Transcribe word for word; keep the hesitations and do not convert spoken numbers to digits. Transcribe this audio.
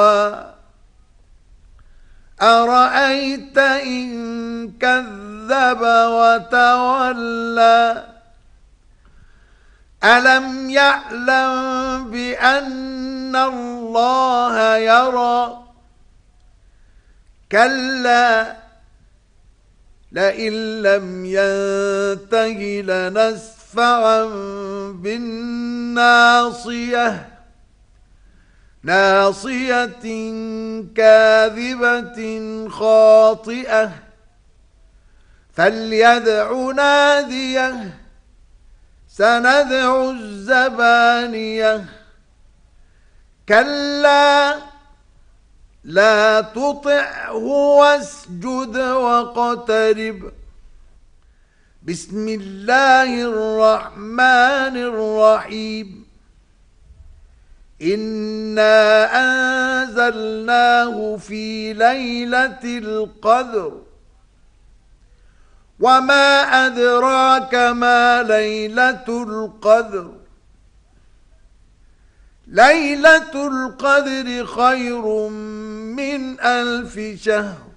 أرأيت إن كذب وتولى ألم يعلم بأن الله يرى كلا لئن لم ينته لنسفعا بالناصية ناصية كاذبة خاطئة فليدع ناديه سندع الزبانية كلا لا تطعه واسجد واقترب بسم الله الرحمن الرحيم إنا أنزلناه في ليلة القدر وما أدراك ما ليلة القدر ليلة القدر خير من ألف شهر